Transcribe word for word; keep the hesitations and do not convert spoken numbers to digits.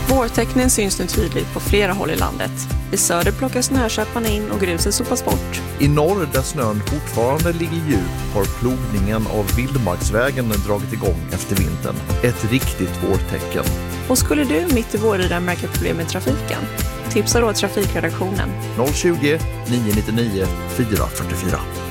Vårtecknen syns nu tydligt på flera håll i landet. I söder plockas snököparna in och gruset sopas bort. I norr, där snön fortfarande ligger djup, har plogningen av vildmarksvägen dragit igång efter vintern. Ett riktigt vårtecken. Och skulle du mitt i vårridan märka problem med trafiken? Tipsa då trafikredaktionen. noll tjugo, nio nio nio, fyra fyra fyra.